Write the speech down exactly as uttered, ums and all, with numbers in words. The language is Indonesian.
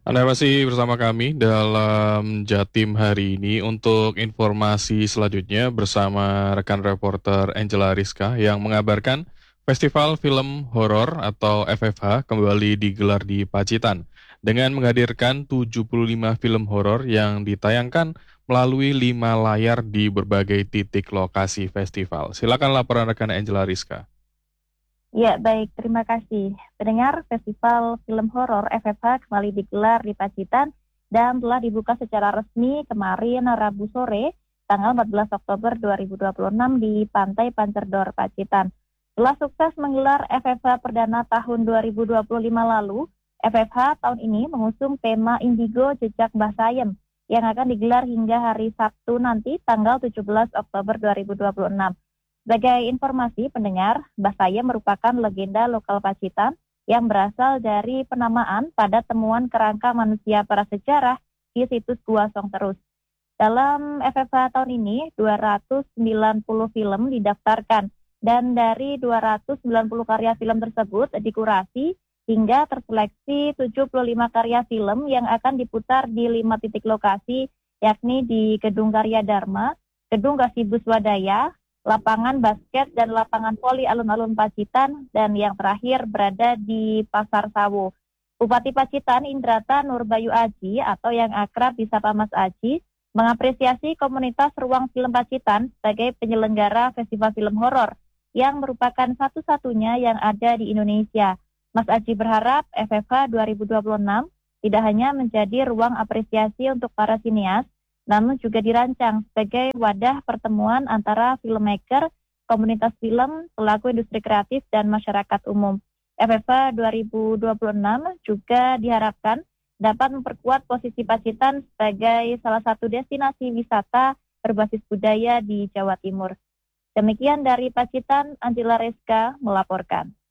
Anda masih bersama kami dalam Jatim hari ini untuk informasi selanjutnya bersama rekan reporter Angela Rizka yang mengabarkan Festival Film Horor atau F F H kembali digelar di Pacitan dengan menghadirkan tujuh puluh lima film horor yang ditayangkan melalui lima layar di berbagai titik lokasi festival. Silakan laporan rekan Angela Rizka. Ya, baik. Terima kasih. Pendengar, Festival Film Horor F F H kembali digelar di Pacitan dan telah dibuka secara resmi kemarin Rabu sore, tanggal empat belas Oktober dua ribu dua puluh enam di Pantai Pancerdor, Pacitan. Setelah sukses menggelar F F H perdana tahun dua ribu dua puluh lima lalu, F F H tahun ini mengusung tema Indigo Jejak Mbah Sayem yang akan digelar hingga hari Sabtu nanti, tanggal tujuh belas Oktober dua ribu dua puluh enam. Sebagai informasi pendengar, Mbah Sayem merupakan legenda lokal Pacitan yang berasal dari penamaan pada temuan kerangka manusia prasejarah di situs Gua Song Terus. Dalam F F H tahun ini, dua ratus sembilan puluh film didaftarkan dan dari dua ratus sembilan puluh karya film tersebut dikurasi hingga terseleksi tujuh puluh lima karya film yang akan diputar di lima titik lokasi, yakni di Gedung Karya Dharma, Gedung Gazebo Swadaya, lapangan basket dan lapangan voli alun-alun Pacitan, dan yang terakhir berada di Pasar Sawo. Bupati Pacitan Indrata Nurbayu Aji atau yang akrab disapa Mas Aji mengapresiasi komunitas Ruang Film Pacitan sebagai penyelenggara festival film horor yang merupakan satu-satunya yang ada di Indonesia. Mas Aji berharap F F H dua ribu dua puluh enam tidak hanya menjadi ruang apresiasi untuk para sinias, namun juga dirancang sebagai wadah pertemuan antara filmmaker, komunitas film, pelaku industri kreatif, dan masyarakat umum. F F H dua ribu dua puluh enam juga diharapkan dapat memperkuat posisi Pacitan sebagai salah satu destinasi wisata berbasis budaya di Jawa Timur. Demikian dari Pacitan, Angela Reska melaporkan.